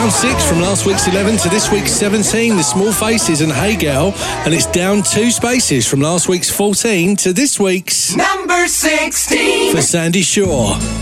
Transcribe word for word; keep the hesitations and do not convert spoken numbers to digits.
down six from last week's eleven to this week's seventeen. The Small Faces and Hey Girl, and it's down two spaces from last week's fourteen to this week's number sixteen for Sandy Shaw.